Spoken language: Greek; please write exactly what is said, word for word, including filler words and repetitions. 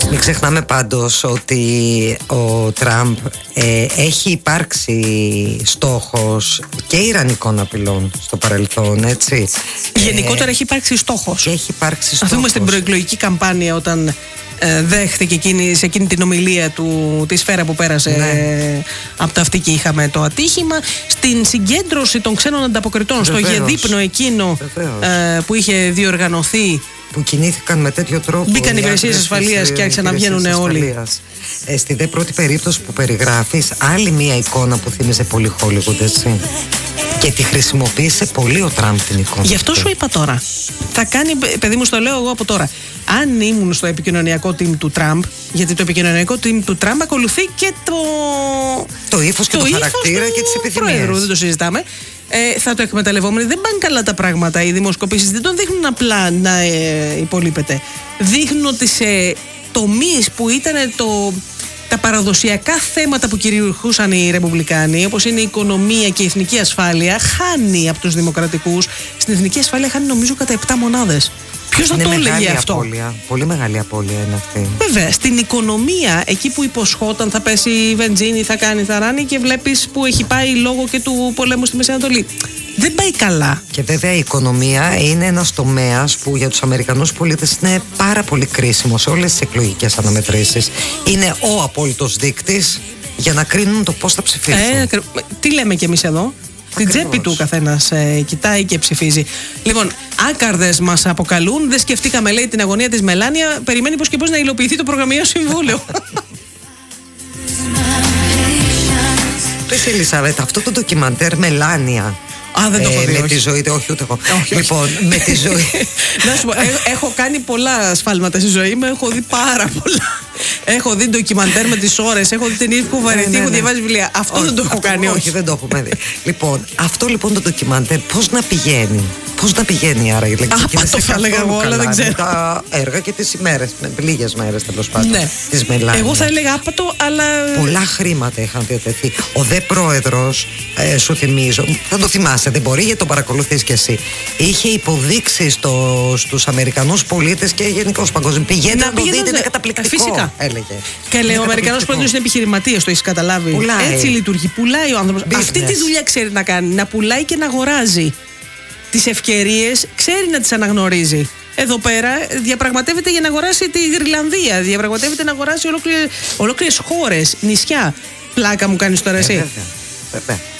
Μην ξεχνάμε πάντως ότι ο Τραμπ ε, έχει υπάρξει στόχος και ιρανικών απειλών στο παρελθόν, έτσι. Γενικότερα ε, έχει υπάρξει στόχος. Και έχει υπάρξει στόχος. Αν δούμε στην προεκλογική καμπάνια όταν ε, δέχτηκε εκείνη, σε εκείνη την ομιλία του τη σφαίρα που πέρασε, ναι, ε, από τα αυτή και είχαμε το ατύχημα. Στην συγκέντρωση των ξένων ανταποκριτών, βεβαίως, στο γεδείπνο εκείνο ε, που είχε διοργανωθεί, που κινήθηκαν με τέτοιο τρόπο. Μπήκαν οι υπηρεσίες ασφαλείας και άρχισαν να βγαίνουν όλοι. Ε, στη δε πρώτη περίπτωση που περιγράφεις, άλλη μία εικόνα που θύμιζε πολύ Hollywood, έτσι. Και τη χρησιμοποίησε πολύ ο Τραμπ την εικόνα. Γι' αυτό σου είπα τώρα. Θα κάνει, παιδί μου, στο λέω εγώ από τώρα. Αν ήμουν στο επικοινωνιακό team του Τραμπ, γιατί το επικοινωνιακό team του Τραμπ ακολουθεί και το. Το ύφος και το, το χαρακτήρα και τις επιθυμίες. Πρόεδρου, δεν το συζητάμε. Ε, θα το εκμεταλλευόμενοι. Δεν πάνε καλά τα πράγματα. Οι δημοσκοπήσεις δεν τον δείχνουν απλά να ε, υπολείπεται. Δείχνουν ότι σε τομείς που ήταν το, τα παραδοσιακά θέματα που κυριαρχούσαν οι Ρεπουμπλικάνοι, όπως είναι η οικονομία και η εθνική ασφάλεια, χάνει από τους δημοκρατικούς. Στην εθνική ασφάλεια χάνει νομίζω κατά επτά μονάδες. Ποιος θα το έλεγε αυτό? Απώλεια. Πολύ μεγάλη απώλεια είναι αυτή. Βέβαια, στην οικονομία, εκεί που υποσχόταν θα πέσει η βενζίνη, θα κάνει, θα ράνει, και βλέπεις που έχει πάει λόγω και του πολέμου στη Μέση Ανατολή. Δεν πάει καλά. Και βέβαια η οικονομία είναι ένας τομέας που για τους Αμερικανούς πολίτες είναι πάρα πολύ κρίσιμο σε όλες τις εκλογικές αναμετρήσεις. Είναι ο απόλυτος δείκτης για να κρίνουν το πώς θα ψηφίσουν. Ε, τι λέμε κι εμείς εδώ? Την τσέπη του ο καθένας ε, κοιτάει και ψηφίζει. Λοιπόν, άκαρδες μας αποκαλούν. Δεν σκεφτήκαμε, λέει, την αγωνία της Μελάνια. Περιμένει πώς και πώς να υλοποιηθεί το προγραμμαίο συμβούλιο. Πες, Ελισάβετ, αυτό το ντοκιμαντέρ Μελάνια. Α, δεν το έχω δει. Με τη ζωή, όχι ούτε εγώ. Όχι, λοιπόν, όχι. με τη ζωή. Να σου πω, έχω κάνει πολλά σφάλματα στη ζωή μου, έχω δει πάρα πολλά. Έχω δει ντοκιμαντέρ με τις ώρες, έχω δει την Eve Κουβαρετή, έχω διαβάσει βιβλία. Αυτό όχι, δεν το έχω αυτό, κάνει, όχι. Όχι, δεν το έχουμε δει. Λοιπόν, αυτό λοιπόν το ντοκιμαντέρ πώς να πηγαίνει? Πώς να πηγαίνει άρα? Γιατί άπατο θα έλεγα εγώ, αλλά δεν ξέρω. Τα έργα και τις ημέρες, λίγες μέρες τέλος πάντων. Ναι. Της Μελάνια. Εγώ θα έλεγα άπατο, αλλά. Πολλά χρήματα είχαν διατεθεί. Ο δε πρόεδρος, ε, σου θυμίζω, θα το θυμάσαι, δεν μπορεί, γιατί το παρακολουθείς κι εσύ. Είχε υποδείξει στο, στους Αμερικανούς πολίτες και γενικώς παγκόσμια. Πηγαίνετε να, να το δείτε, είναι καταπληκτικό. Φυσικά. Έλεγε. Και λέει, ο Αμερικανός πρόεδρος είναι επιχειρηματίας, το έχεις καταλάβει. Πουλάει. Έτσι λειτουργεί. Πουλάει ο άνθρωπος. Αυτή τη δουλειά ξέρει να κάνει. Να πουλάει και να αγοράζει. Τις ευκαιρίες ξέρει να τις αναγνωρίζει. Εδώ πέρα διαπραγματεύεται για να αγοράσει τη Ιρλανδία. Διαπραγματεύεται να αγοράσει ολόκληρες χώρες, νησιά. Πλάκα μου κάνεις τώρα εσύ. Ε, βέβαια, βέβαια.